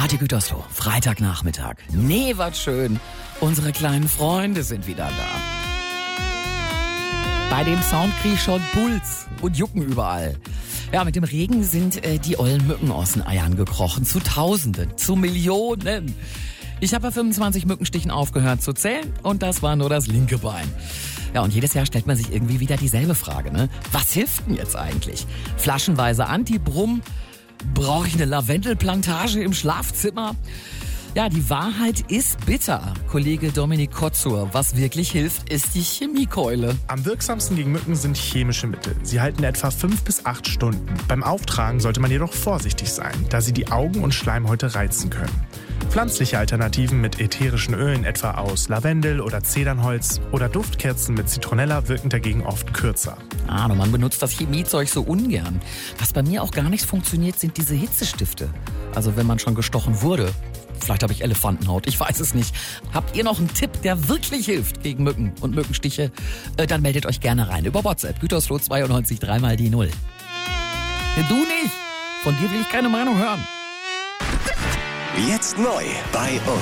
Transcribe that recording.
Radio Gütersloh, Freitagnachmittag. Nee, was schön. Unsere kleinen Freunde sind wieder da. Bei dem Sound krieg ich schon Puls und Jucken überall. Ja, mit dem Regen sind die ollen Mücken aus den Eiern gekrochen. Zu Tausenden, zu Millionen. Ich habe bei 25 Mückenstichen aufgehört zu zählen und das war nur das linke Bein. Ja, und jedes Jahr stellt man sich irgendwie wieder dieselbe Frage, ne? Was hilft denn jetzt eigentlich? Flaschenweise Antibrumm? Brauche ich eine Lavendelplantage im Schlafzimmer? Ja, die Wahrheit ist bitter. Kollege Dominik Kotzur, was wirklich hilft, ist die Chemiekeule. Am wirksamsten gegen Mücken sind chemische Mittel. Sie halten etwa 5 bis 8 Stunden. Beim Auftragen sollte man jedoch vorsichtig sein, da sie die Augen und Schleimhäute reizen können. Pflanzliche Alternativen mit ätherischen Ölen, etwa aus Lavendel oder Zedernholz oder Duftkerzen mit Zitronella wirken dagegen oft kürzer. Man benutzt das Chemiezeug so ungern. Was bei mir auch gar nicht funktioniert, sind diese Hitzestifte. Also wenn man schon gestochen wurde. Vielleicht habe ich Elefantenhaut, ich weiß es nicht. Habt ihr noch einen Tipp, der wirklich hilft gegen Mücken und Mückenstiche? Dann meldet euch gerne rein über WhatsApp. Gütersloh 92 3 mal die 0. Du nicht. Von dir will ich keine Meinung hören. Jetzt neu bei